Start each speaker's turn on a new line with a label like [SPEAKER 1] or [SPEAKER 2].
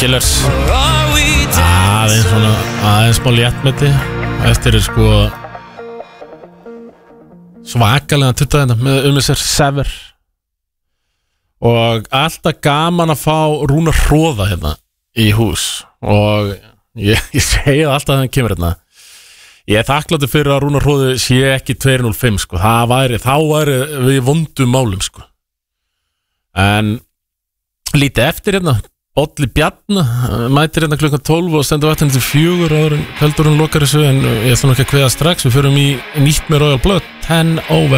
[SPEAKER 1] Killers. Aðeins smá léttmeti eftir sko svakalega tuttaðina með sér Sever. Og alltaf gaman að fá Rúnar Hróða hérna í hús. Og ég segi það alltaf þegar hann kemur hérna. Ég þakkláttur fyrir að Rúnar Hróði sé ekki 205 sko. Þá væri við vondum málum sko. En lítið eftir hérna Bolli Bjarna mætir hérna klukkan 12 og stendur vaktin til 4 áður en kvöldurinn lokar þessu, en ég ætla nú ekki að kveða strax, við förum í nýtt með Royal Blood 10 over